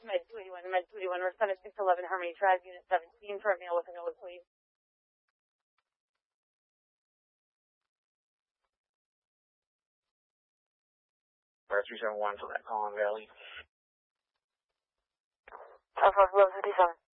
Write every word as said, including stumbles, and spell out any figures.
Med two eighty-one, Med two eighty-one, responded six eleven, Harmony Drive, Unit seventeen, for a male with a nosebleed. Fire three seven one, select Collin Valley. Alpha, eleven fifty-seven.